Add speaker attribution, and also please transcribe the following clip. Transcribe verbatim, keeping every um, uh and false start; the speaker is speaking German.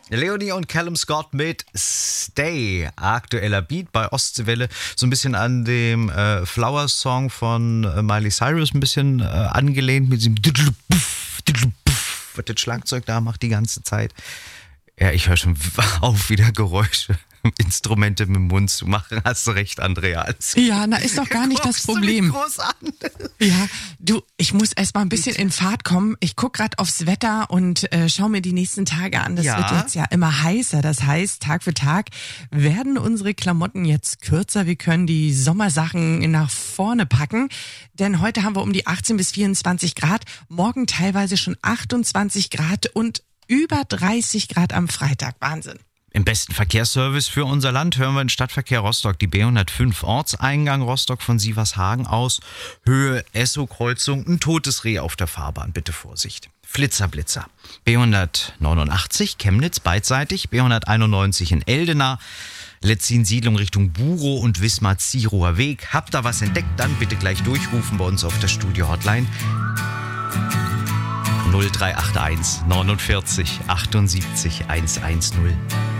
Speaker 1: Leonie und Callum Scott mit Stay. Aktueller Beat bei Ostseewelle. So ein bisschen an dem äh, Flower-Song von äh, Miley Cyrus ein bisschen äh, angelehnt mit diesem Diddle-Puff, Diddle-Puff, was das Schlagzeug da macht die ganze Zeit. Ja, ich höre schon auf, wieder Geräusche, Instrumente mit dem Mund zu machen. Hast du recht, Andrea. Alles
Speaker 2: ja, na ist doch gar nicht das Problem.
Speaker 1: Groß an.
Speaker 2: Ja, du, ich muss erst mal ein bisschen in Fahrt kommen. Ich guck gerade aufs Wetter und äh, schaue mir die nächsten Tage an. Das
Speaker 1: Ja.
Speaker 2: wird jetzt ja immer heißer. Das heißt, Tag für Tag werden unsere Klamotten jetzt kürzer. Wir können die Sommersachen nach vorne packen. Denn heute haben wir um die achtzehn bis vierundzwanzig Grad. Morgen teilweise schon achtundzwanzig Grad und über dreißig Grad am Freitag. Wahnsinn.
Speaker 1: Im besten Verkehrsservice für unser Land hören wir den Stadtverkehr Rostock, die B hundertfünf, Ortseingang Rostock von Sievershagen aus, Höhe Esso-Kreuzung, ein totes Reh auf der Fahrbahn, bitte Vorsicht. Flitzer, Blitzer. B hundertneunundachtzig, Chemnitz beidseitig, B hunderteinundneunzig in Eldena, Letzin-Siedlung Richtung Burow und Wismar-Zierower Weg. Habt ihr was entdeckt, dann bitte gleich durchrufen bei uns auf der Studio-Hotline. null drei acht eins neunundvierzig achtundsiebzig hundertzehn.